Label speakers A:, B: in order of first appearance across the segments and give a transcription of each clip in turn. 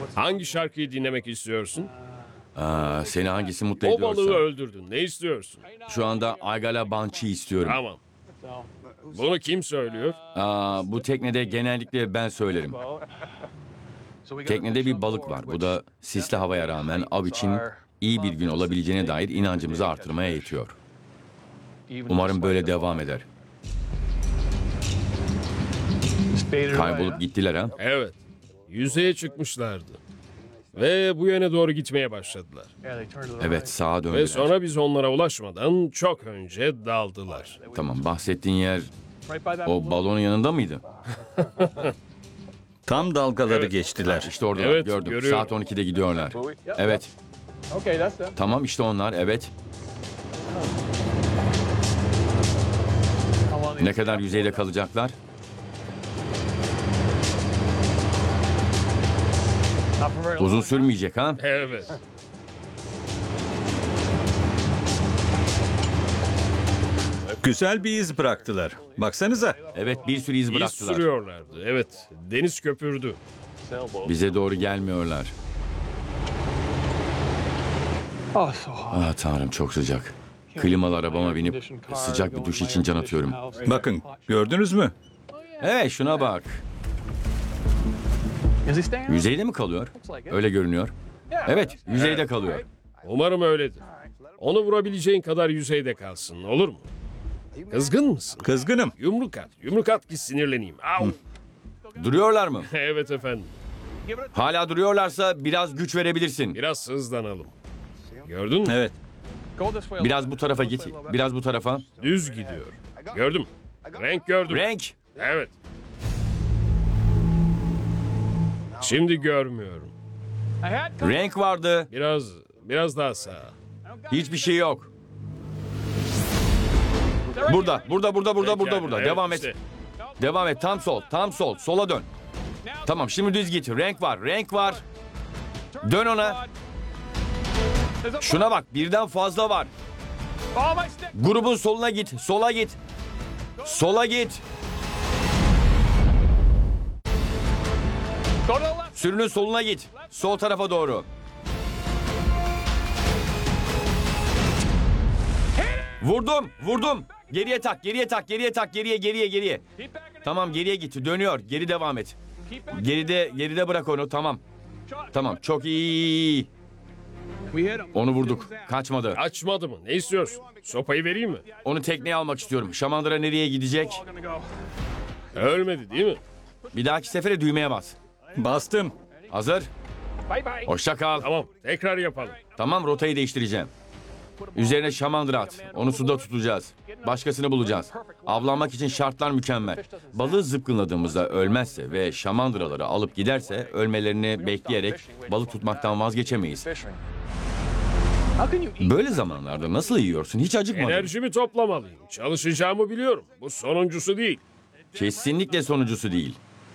A: Hangi şarkıyı dinlemek istiyorsun?
B: Seni hangisi mutlu
A: O
B: ediyorsa.
A: balığı öldürdün. Ne istiyorsun?
B: Şu anda Aygala Banshee istiyorum.
A: Tamam. Bunu kim söylüyor?
B: Bu teknede genellikle ben söylerim. Teknede bir balık var. Bu da sisli havaya rağmen av için iyi bir gün olabileceğine dair inancımızı artırmaya yetiyor. Umarım böyle devam eder. Kaybolup gittiler ha?
A: Evet. Yüzeye çıkmışlardı. Ve bu yöne doğru gitmeye başladılar.
B: Evet, sağa
A: Ve
B: döndüler.
A: sonra biz onlara ulaşmadan çok önce daldılar.
B: Tamam, bahsettiğin yer o balonun yanında mıydı?
C: Tam dalgaları
A: Evet.
C: geçtiler.
B: İşte orada
A: Evet,
B: gördüm.
A: görüyorum.
B: Saat 12'de gidiyorlar. Evet. Tamam işte onlar, evet. Ne kadar yüzeyde kalacaklar? Uzun sürmeyecek ha?
A: Evet.
C: Güzel bir iz bıraktılar. Baksanıza.
B: Evet, bir sürü iz
A: İz
B: bıraktılar.
A: sürüyorlardı. Evet. Deniz köpürdü.
B: Bize doğru gelmiyorlar. Ah tanrım, çok sıcak. Klimalı arabama binip sıcak bir duş için can atıyorum.
C: Bakın, gördünüz mü?
B: Evet, şuna bak. Yüzeyde mi kalıyor? Öyle görünüyor. Evet, yüzeyde kalıyor.
A: Umarım öyledir. Onu vurabileceğin kadar yüzeyde kalsın. Olur mu? Kızgın mısın?
C: Kızgınım.
A: Yumruk at. Yumruk at ki sinirleneyim. Au.
B: Duruyorlar mı?
A: Evet efendim.
B: Hala duruyorlarsa biraz güç verebilirsin.
A: Biraz hızlanalım. Gördün mü?
C: Evet.
B: Biraz bu tarafa git, biraz bu tarafa.
A: Düz gidiyor. Gördüm. Renk gördüm.
B: Renk.
A: Evet. Şimdi görmüyorum.
B: Renk vardı.
A: Biraz daha sağa.
B: Hiçbir şey yok. Burada.
A: Pekala,
B: Devam
A: evet
B: et.
A: işte.
B: Devam et. Tam sol. Sola dön. Tamam, şimdi düz git. Renk var. Dön ona. Şuna bak, birden fazla var. Grubun soluna git. Sola git. Sürünün soluna git. Sol tarafa doğru. Vurdum. Geriye tak. Geriye. Tamam, geriye git. Dönüyor. Geri devam et. Geride bırak onu. Tamam, çok iyi. Onu vurduk. Kaçmadı.
A: Açmadı mı? Ne istiyorsun? Sopayı vereyim mi?
B: Onu tekneye almak istiyorum. Şamandıra nereye gidecek?
A: Ölmedi değil mi?
B: Bir dahaki sefere düğmeye bas.
C: Bastım.
B: Hazır. Hoşça kal.
A: Tamam. Tekrar yapalım.
B: Tamam, rotayı değiştireceğim. Üzerine şamandıra at. Onu suda tutacağız. Başkasını bulacağız. Avlanmak için şartlar mükemmel. Balığı zıpkınladığımızda ölmezse ve şamandıraları alıp giderse ölmelerini bekleyerek balık tutmaktan vazgeçemeyiz. Böyle zamanlarda nasıl yiyorsun? Hiç acıkmadın.
A: Enerjimi toplamalıyım. Çalışacağımı biliyorum. Bu sonuncusu değil.
B: Kesinlikle sonuncusu değil.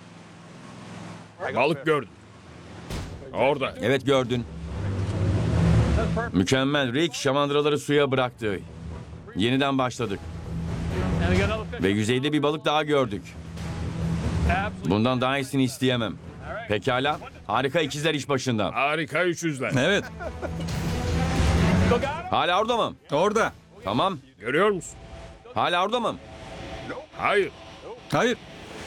A: Balık gördüm. Orada.
B: Evet, gördün. Mükemmel. Rick şamandıraları suya bıraktı. Yeniden başladık. Ve yüzeyde bir balık daha gördük. Bundan daha iyisini isteyemem. Pekala. Harika, ikizler iş başında.
A: Harika 300'ler.
C: Evet.
B: Hala orada mı?
C: Orada.
B: Tamam.
A: Görüyor musun?
B: Hala orada mı?
A: Hayır.
C: Hayır.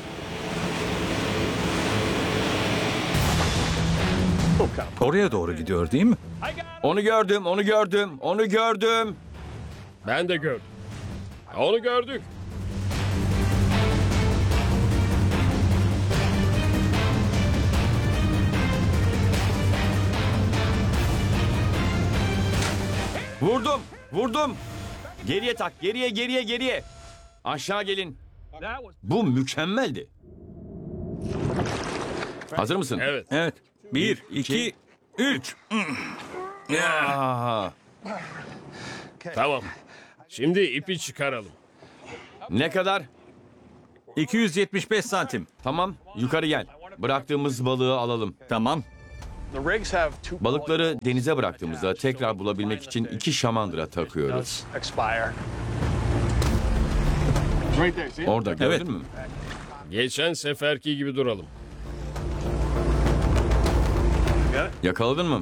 C: Oraya doğru gidiyor değil mi?
B: Onu gördüm.
A: Ben de gördüm. Onu gördük.
B: Vurdum. Geriye tak. Geriye. Aşağı gelin. Bu mükemmeldi. Hazır mısın?
A: Evet.
C: Evet. 1, 2, 3.
B: Aa,
A: Tamam. Şimdi ipi çıkaralım.
B: ne kadar?
C: 275 santim.
B: Tamam. Yukarı gel. Bıraktığımız balığı alalım.
C: Tamam.
B: Balıkları denize bıraktığımızda tekrar bulabilmek için 2 şamandıra takıyoruz. Orada gördün
C: Evet.
B: mü?
A: Geçen seferki gibi duralım.
B: Yakaladın mı?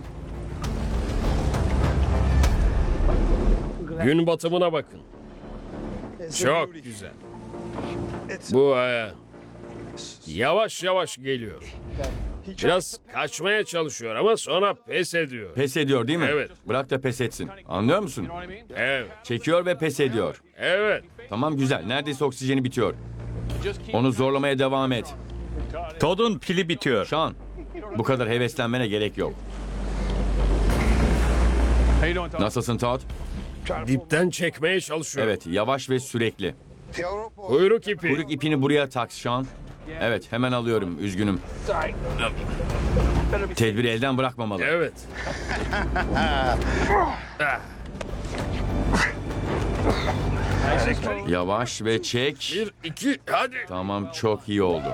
A: Gün batımına bakın. Çok güzel. Bu yavaş yavaş geliyor. Biraz kaçmaya çalışıyor ama sonra pes ediyor.
B: Pes ediyor değil mi?
A: Evet.
B: Bırak da pes etsin. Anlıyor musun?
A: Evet,
B: Çekiyor ve pes ediyor.
A: evet.
B: Tamam güzel. Neredeyse oksijeni bitiyor. Onu zorlamaya devam et.
C: Todd'un pili bitiyor.
B: Sean, bu kadar heveslenmene gerek yok. Nasılsın Todd?
A: Dipten çekmeye çalışıyor.
B: Evet, yavaş ve sürekli.
A: Kuyruk ipi.
B: Kuyruk ipini buraya tak Sean. Evet, hemen alıyorum. Üzgünüm. Tedbiri elden bırakmamalı.
A: Evet.
B: Yavaş ve çek.
A: 1, 2, hadi.
B: Tamam, çok iyi oldu.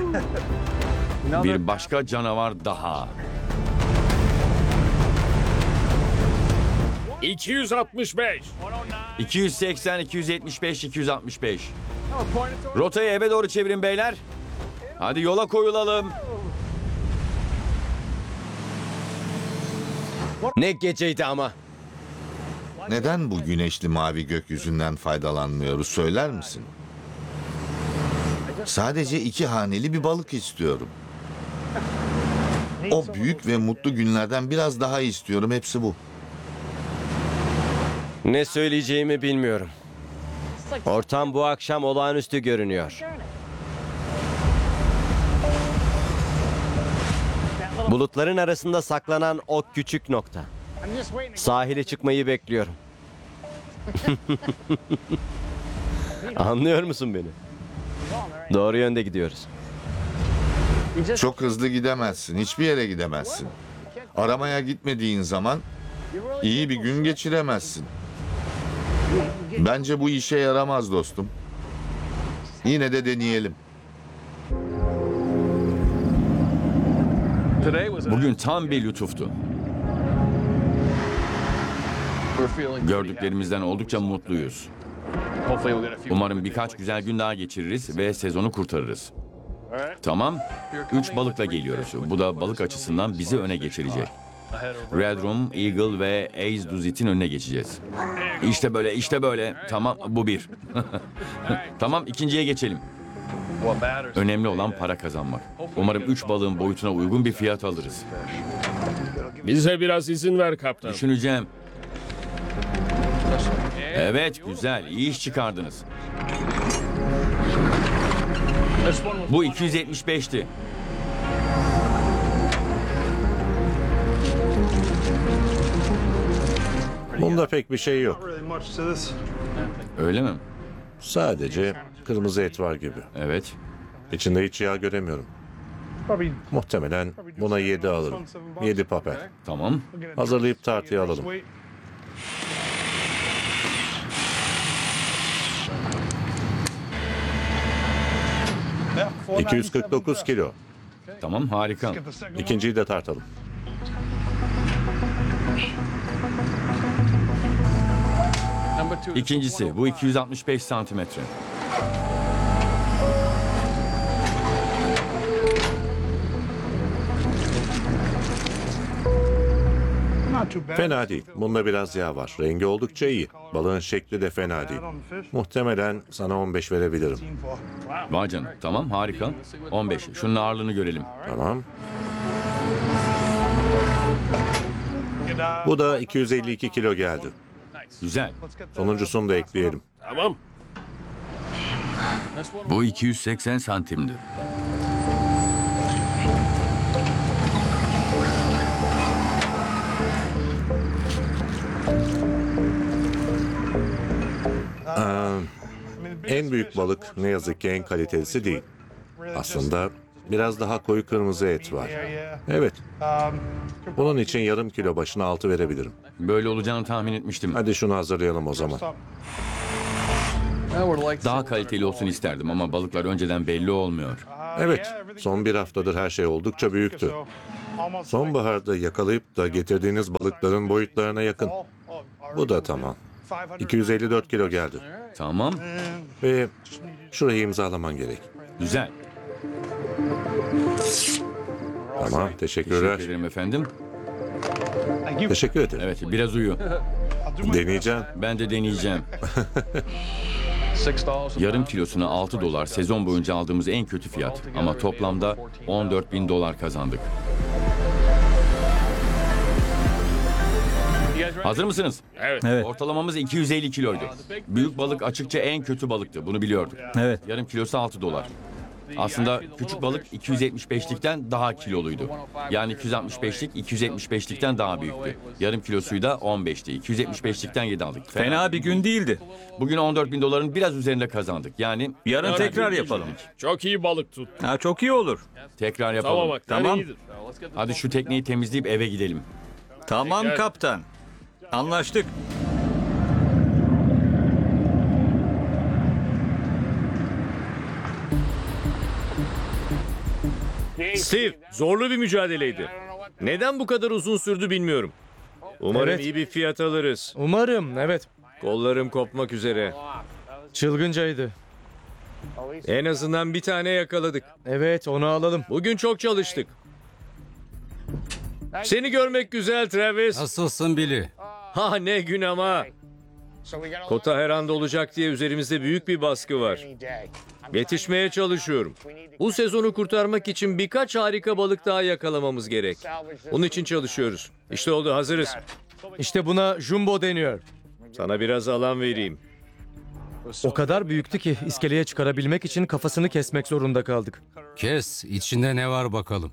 B: Bir başka canavar daha.
A: 265.
B: 280, 275, 265. Rotayı eve doğru çevirin beyler. Hadi yola koyulalım.
D: Ne geceydi ama.
E: Neden bu güneşli mavi gökyüzünden faydalanmıyoruz söyler misin? Sadece 2 haneli bir balık istiyorum. O büyük ve mutlu günlerden biraz daha istiyorum. Hepsi bu.
D: Ne söyleyeceğimi bilmiyorum. Ortam bu akşam olağanüstü görünüyor. Bulutların arasında saklanan o küçük nokta. Sahile çıkmayı bekliyorum. Anlıyor musun beni? Doğru yönde gidiyoruz.
E: Çok hızlı gidemezsin. Hiçbir yere gidemezsin. Aramaya gitmediğin zaman iyi bir gün geçiremezsin. Bence bu işe yaramaz dostum. Yine de deneyelim.
B: Bugün tam bir lütuftu. Gördüklerimizden oldukça mutluyuz. Umarım birkaç güzel gün daha geçiririz ve sezonu kurtarırız. Tamam, 3 balıkla geliyoruz. Bu da balık açısından bizi öne geçirecek. Red Room, Eagle ve Ace Duzit'in önüne geçeceğiz. İşte böyle, işte böyle. Tamam, bu bir. Tamam, ikinciye geçelim. Önemli olan para kazanmak. Umarım 3 balığın boyutuna uygun bir fiyat alırız.
A: Bize biraz izin ver kaptan.
B: Düşüneceğim. Evet, güzel. İyi iş çıkardınız. Bu 275'ti.
F: Bunda pek bir şey yok.
B: Öyle mi?
F: Sadece kırmızı et var gibi.
B: Evet.
F: İçinde hiç yağ göremiyorum. Muhtemelen buna 7 alırım. 7 papel.
B: Tamam.
F: Hazırlayıp tartıya alalım. 249 kilo.
B: Tamam, harika.
F: İkinciyi de tartalım.
B: İkincisi, bu 265 santimetre.
F: Fena değil. Bunda biraz yağ var. Rengi oldukça iyi. Balığın şekli de fena değil. Muhtemelen sana 15 verebilirim.
B: Vay canına. Tamam, harika. 15. Şunun ağırlığını görelim.
F: Tamam. Bu da 252 kilo geldi.
B: Güzel.
F: Sonuncusunu da ekleyelim.
A: Tamam.
B: Bu 280 santimdir.
F: En büyük balık ne yazık ki en kalitelisi değil. Aslında biraz daha koyu kırmızı et var. Evet. Bunun için yarım kilo başına 6 verebilirim.
B: Böyle olacağını tahmin etmiştim.
F: Hadi şunu hazırlayalım o zaman.
B: Daha kaliteli olsun isterdim ama balıklar önceden belli olmuyor.
F: Evet, son bir haftadır her şey oldukça büyüktü. Sonbaharda yakalayıp da getirdiğiniz balıkların boyutlarına yakın. Bu da tamam. 254 kilo geldi.
B: Tamam.
F: Ve şurayı imzalaman gerek.
B: Güzel.
F: Tamam, teşekkürler.
B: Teşekkür ederim efendim.
F: Teşekkür ederim.
B: Evet, biraz uyu.
F: Deneyeceğim.
B: Ben de deneyeceğim. Yarım kilosuna $6 sezon boyunca aldığımız en kötü fiyat. Ama toplamda $14.000 kazandık. Hazır mısınız?
A: Evet.
B: Ortalamamız 250 kiloydu. Büyük balık açıkça en kötü balıktı. Bunu biliyorduk.
C: Evet.
B: Yarım kilosu $6. Aslında küçük balık 275'likten daha kiloluydu. Yani 265'lik 275'likten daha büyüktü. Yarım kilosuyu da 15'ti. 275'likten 7 aldık.
C: Fena bir gün değildi.
B: Bugün $14.000'ın biraz üzerinde kazandık. Yani
C: Yarın tekrar yapalım.
A: Çok iyi balık tut.
C: Ha, çok iyi olur.
B: tekrar yapalım.
A: Tamam bak.
C: Tamam.
A: iyidir.
B: Hadi şu tekneyi temizleyip eve gidelim.
C: Tamam
A: Pekala.
C: kaptan. Anlaştık.
G: Steve, zorlu bir mücadeleydi. Neden bu kadar uzun sürdü bilmiyorum. Umarım
H: Evet.
G: iyi bir fiyat alırız.
H: Umarım, evet.
G: Kollarım kopmak üzere.
H: Çılgıncaydı.
G: En azından bir tane yakaladık.
H: Evet, onu alalım.
G: Bugün çok çalıştık. Seni görmek güzel Travis.
I: Nasılsın Billy?
G: Ha ne gün ama. Kota her anda olacak diye üzerimizde büyük bir baskı var. Yetişmeye çalışıyorum. Bu sezonu kurtarmak için birkaç harika balık daha yakalamamız gerek. Bunun için çalışıyoruz. İşte oldu, hazırız.
H: İşte buna jumbo deniyor.
G: Sana biraz alan vereyim.
H: O kadar büyüktü ki iskeleye çıkarabilmek için kafasını kesmek zorunda kaldık.
I: Kes, içinde ne var bakalım.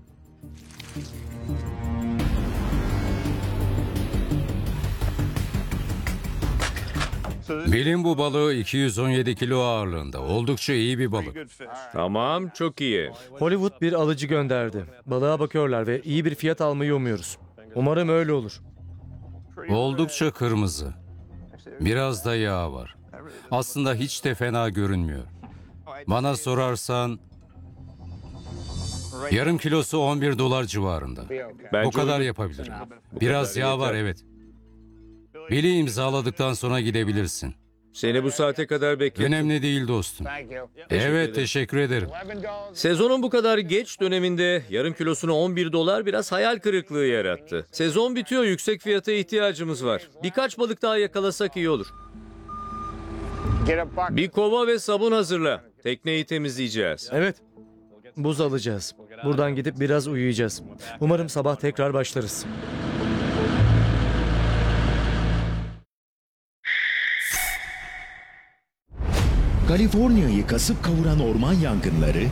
I: Bilin bu balığı 217 kilo ağırlığında. Oldukça iyi bir balık.
G: Tamam, çok iyi.
H: Hollywood bir alıcı gönderdi. Balığa bakıyorlar ve iyi bir fiyat almayı umuyoruz. Umarım öyle olur.
I: Oldukça kırmızı. Biraz da yağ var. Aslında hiç de fena görünmüyor. Bana sorarsan yarım kilosu $11 civarında.
G: Bence
I: O kadar
G: uygun.
I: yapabilirim. Biraz
G: kadar
I: yağ var,
G: yeter.
I: evet. Billy imzaladıktan sonra gidebilirsin.
G: Seni bu saate kadar bekliyorum.
I: Önemli değil dostum. Evet, teşekkür ederim.
G: Sezonun bu kadar geç döneminde yarım kilosuna $11 biraz hayal kırıklığı yarattı. Sezon bitiyor, yüksek fiyata ihtiyacımız var. Birkaç balık daha yakalasak iyi olur. Bir kova ve sabun hazırla. Tekneyi temizleyeceğiz.
H: Evet. Buz alacağız. Buradan gidip biraz uyuyacağız. Umarım sabah tekrar başlarız.
J: Kaliforniya'yı kasıp kavuran orman yangınları,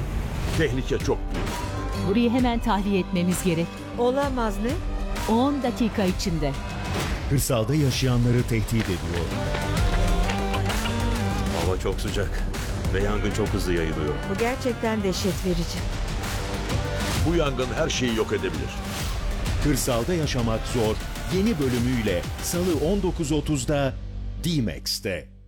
K: Burayı hemen tahliye etmemiz gerek.
L: Olamaz ne?
K: 10 dakika içinde.
J: kırsalda yaşayanları tehdit ediyor.
F: Hava çok sıcak ve yangın çok hızlı yayılıyor.
L: Bu gerçekten dehşet verici.
F: Bu yangın her şeyi yok edebilir.
J: Kırsalda yaşamak zor yeni bölümüyle Salı 19.30'da D-Max'te.